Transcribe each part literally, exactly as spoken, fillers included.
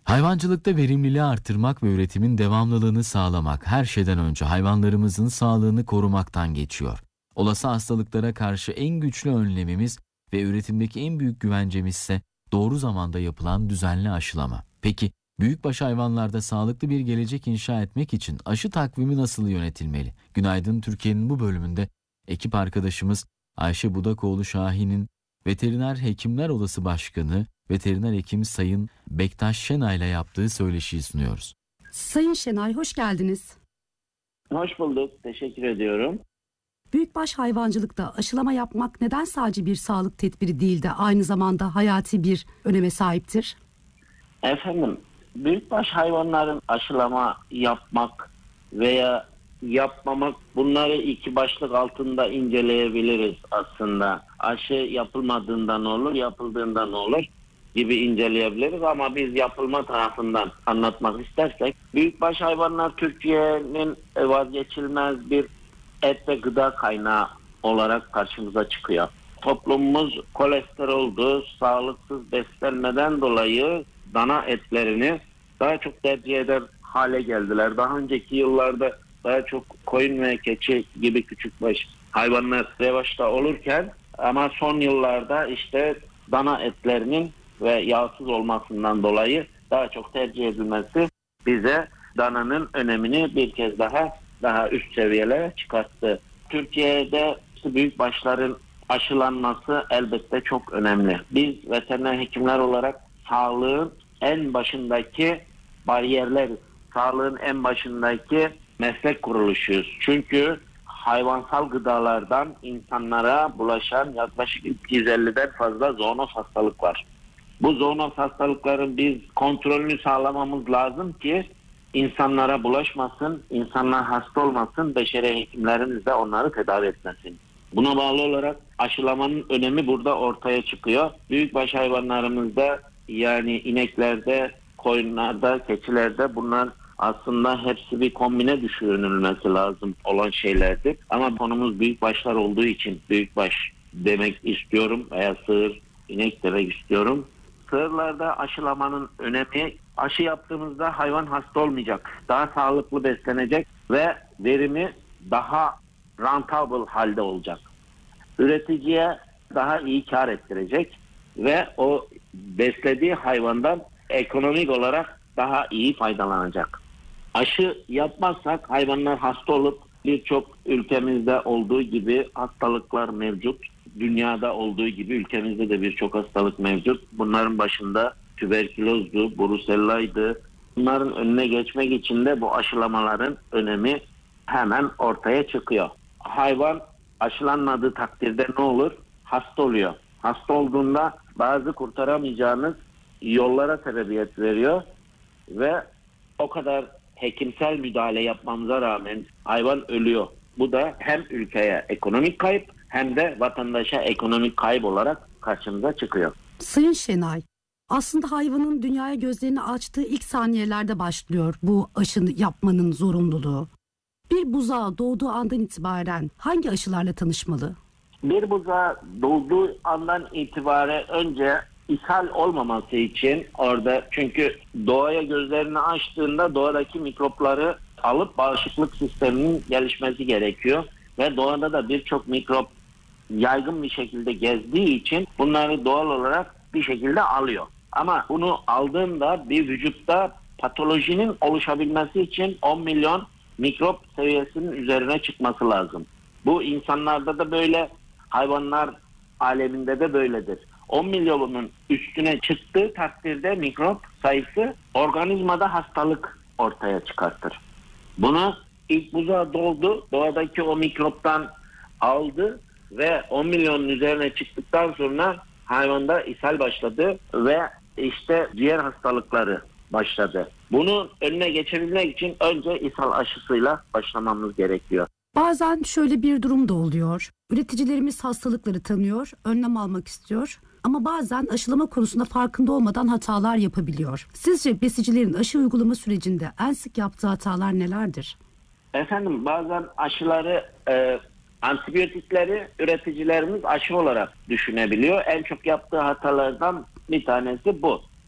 Hayvancılıkta verimliliği artırmak ve üretimin devamlılığını sağlamak her şeyden önce hayvanlarımızın sağlığını korumaktan geçiyor. Olası hastalıklara karşı en güçlü önlemimiz ve üretimdeki en büyük güvencemiz ise doğru zamanda yapılan düzenli aşılama. Peki büyükbaş hayvanlarda sağlıklı bir gelecek inşa etmek için aşı takvimi nasıl yönetilmeli? Günaydın Türkiye'nin bu bölümünde ekip arkadaşımız Ayşe Budakoğlu Şahin'in Veteriner Hekimler Odası Başkanı Veteriner Hekim Sayın Bektaş Şenay ile yaptığı söyleşiyi sunuyoruz. Sayın Şenay, hoş geldiniz. Hoş bulduk. Teşekkür ediyorum. Büyükbaş hayvancılıkta aşılama yapmak neden sadece bir sağlık tedbiri değil de aynı zamanda hayati bir öneme sahiptir? Efendim, büyükbaş hayvanların aşılama yapmak veya yapmamak, bunları iki başlık altında inceleyebiliriz aslında. Aşı yapılmadığından olur, yapıldığından olur gibi inceleyebiliriz ama biz yapılma tarafından anlatmak istersek, büyükbaş hayvanlar Türkiye'nin vazgeçilmez bir et ve gıda kaynağı olarak karşımıza çıkıyor. Toplumumuz kolesteroldü, sağlıksız beslenmeden dolayı dana etlerini daha çok tercih eder hale geldiler. Daha önceki yıllarda daha çok koyun ve keçi gibi küçükbaş hayvanlar revaçta olurken ama son yıllarda işte dana etlerinin ve yağsız olmasından dolayı daha çok tercih edilmesi bize dananın önemini bir kez daha daha üst seviyelere çıkarttı. Türkiye'de büyükbaşların aşılanması elbette çok önemli. Biz veteriner hekimler olarak sağlığın en başındaki bariyerleriz. Sağlığın en başındaki meslek kuruluşuyuz. Çünkü hayvansal gıdalardan insanlara bulaşan yaklaşık üç yüz elliden fazla zoonoz hastalık var. Bu zoonoz hastalıkların biz kontrolünü sağlamamız lazım ki insanlara bulaşmasın, insanlar hasta olmasın, beşeri hekimlerimiz de onları tedavi etmesin. Buna bağlı olarak aşılamanın önemi burada ortaya çıkıyor. Büyükbaş hayvanlarımızda, yani ineklerde, koyunlarda, keçilerde bunlar aslında hepsi bir kombine düşünülmesi lazım olan şeylerdir. Ama konumuz büyükbaşlar olduğu için büyükbaş demek istiyorum veya sığır, inek demek istiyorum. Sığırlarda aşılamanın önemi, aşı yaptığımızda hayvan hasta olmayacak, daha sağlıklı beslenecek ve verimi daha rentable halde olacak. Üreticiye daha iyi kar ettirecek ve o beslediği hayvandan ekonomik olarak daha iyi faydalanacak. Aşı yapmazsak hayvanlar hasta olup birçok ülkemizde olduğu gibi hastalıklar mevcut. Dünyada olduğu gibi ülkemizde de birçok hastalık mevcut. Bunların başında tüberkülozdu, brusellaydı. Bunların önüne geçmek için de bu aşılamaların önemi hemen ortaya çıkıyor. Hayvan aşılanmadığı takdirde ne olur? Hasta oluyor. Hasta olduğunda bazı kurtaramayacağınız yollara sebebiyet veriyor ve o kadar hekimsel müdahale yapmamıza rağmen hayvan ölüyor. Bu da hem ülkeye ekonomik kayıp hem de vatandaşa ekonomik kayıp olarak karşımıza çıkıyor. Sayın Şenay, aslında hayvanın dünyaya gözlerini açtığı ilk saniyelerde başlıyor bu aşını yapmanın zorunluluğu. Bir buzağı doğduğu andan itibaren hangi aşılarla tanışmalı? Bir buzağı doğduğu andan itibaren önce ishal olmaması için orada, çünkü doğaya gözlerini açtığında doğadaki mikropları alıp bağışıklık sisteminin gelişmesi gerekiyor. Ve doğada da birçok mikrop yaygın bir şekilde gezdiği için bunları doğal olarak bir şekilde alıyor. Ama bunu aldığında bir vücutta patolojinin oluşabilmesi için on milyon mikrop seviyesinin üzerine çıkması lazım. Bu insanlarda da böyle, hayvanlar aleminde de böyledir. on milyonun üstüne çıktığı takdirde mikrop sayısı organizmada hastalık ortaya çıkartır. Bunu ilk buzağı doldu, doğadaki o mikroptan aldı ve on milyonun üzerine çıktıktan sonra hayvanda ishal başladı ve işte diğer hastalıkları başladı. Bunun önüne geçebilmek için önce ishal aşısıyla başlamamız gerekiyor. Bazen şöyle bir durum da oluyor. Üreticilerimiz hastalıkları tanıyor, önlem almak istiyor. Ama bazen aşılama konusunda farkında olmadan hatalar yapabiliyor. Sizce besicilerin aşı uygulama sürecinde en sık yaptığı hatalar nelerdir? Efendim, bazen aşıları, e, antibiyotikleri üreticilerimiz aşı olarak düşünebiliyor. En çok yaptığı hatalardan bir tanesi bu.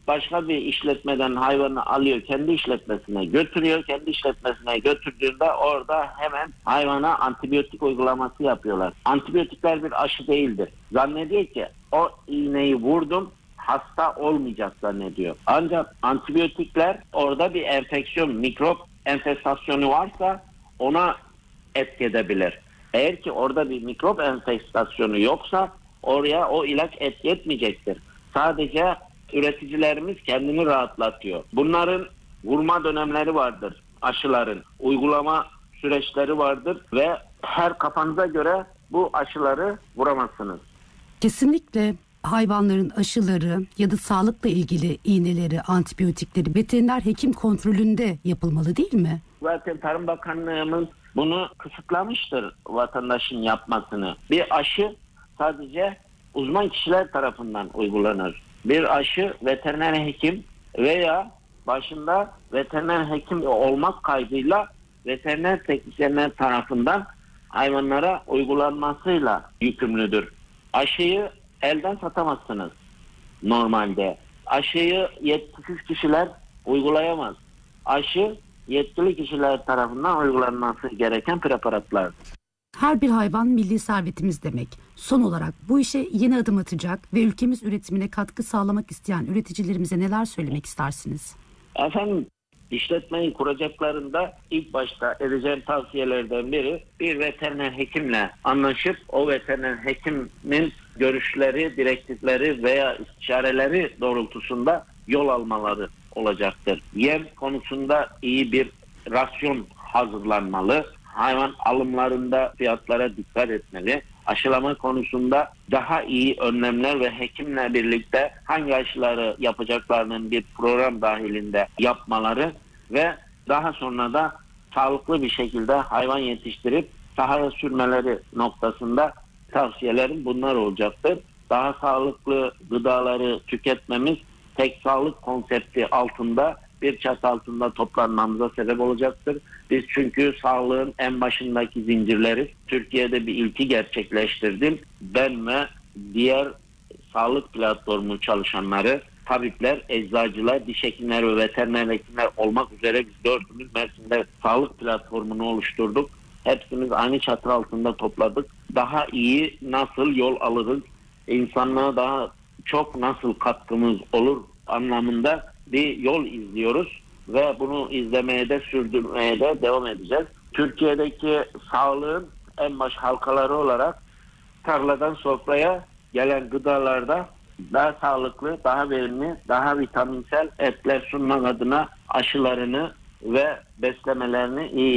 başka bir işletmeden hayvanı alıyor, kendi işletmesine götürüyor. Kendi işletmesine götürdüğünde orada hemen hayvana antibiyotik uygulaması yapıyorlar. Antibiyotikler bir aşı değildir. Zannediyor ki o iğneyi vurdum, hasta olmayacak zannediyor. Ancak antibiyotikler orada bir enfeksiyon, mikrop enfestasyonu varsa ona etki edebilir. Eğer ki orada bir mikrop enfestasyonu yoksa oraya o ilaç etki etmeyecektir. Sadece üreticilerimiz kendini rahatlatıyor. Bunların vurma dönemleri vardır. Aşıların uygulama süreçleri vardır ve her kafanıza göre bu aşıları vuramazsınız. Kesinlikle hayvanların aşıları ya da sağlıkla ilgili iğneleri, antibiyotikleri veteriner hekim kontrolünde yapılmalı değil mi? Zaten Tarım Bakanlığımız bunu kısıtlamıştır vatandaşın yapmasını. Bir aşı sadece uzman kişiler tarafından uygulanır. Bir aşı veteriner hekim veya başında veteriner hekim olmak kaydıyla veteriner teknisyenler tarafından hayvanlara uygulanmasıyla yükümlüdür. Aşıyı elden satamazsınız normalde. Aşıyı yetkisiz kişiler uygulayamaz. Aşı yetkili kişiler tarafından uygulanması gereken preparatlardır. Her bir hayvan milli servetimiz demek. Son olarak bu işe yeni adım atacak ve ülkemiz üretimine katkı sağlamak isteyen üreticilerimize neler söylemek istersiniz? Efendim, işletmeyi kuracaklarında ilk başta edeceğim tavsiyelerden biri bir veteriner hekimle anlaşıp o veteriner hekimin görüşleri, direktifleri veya istişareleri doğrultusunda yol almaları olacaktır. Yem konusunda iyi bir rasyon hazırlanmalı. Hayvan alımlarında fiyatlara dikkat etmeli. Aşılama konusunda daha iyi önlemler ve hekimle birlikte hangi aşıları yapacaklarının bir program dahilinde yapmaları ve daha sonra da sağlıklı bir şekilde hayvan yetiştirip sahaya sürmeleri noktasında tavsiyelerim bunlar olacaktır. Daha sağlıklı gıdaları tüketmemiz tek sağlık konsepti altında bir çatı altında toplanmamıza sebep olacaktır. Biz çünkü sağlığın en başındaki zincirleri Türkiye'de bir ilki gerçekleştirdim. Ben ve diğer sağlık platformu çalışanları, tabipler, eczacılar, diş hekimleri ve veteriner hekimler olmak üzere biz dördümüz Mersin'de sağlık platformunu oluşturduk. Hepsimiz aynı çatı altında topladık. Daha iyi nasıl yol alırız, insanlığa daha çok nasıl katkımız olur anlamında bir yol izliyoruz ve bunu izlemeye de sürdürmeye de devam edeceğiz. Türkiye'deki sağlığın en baş halkaları olarak tarladan sofraya gelen gıdalarda daha sağlıklı, daha verimli, daha vitaminsel etler sunmak adına aşılarını ve beslemelerini iyi